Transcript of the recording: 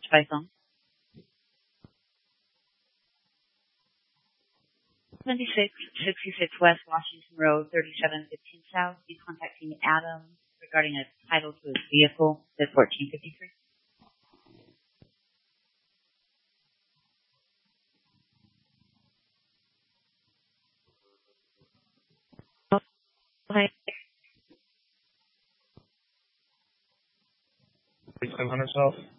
by phone. 7666 West Washington Road, 3715 South. Be contacting Adam regarding a title to his vehicle at 1453. Okay. 3,700 South.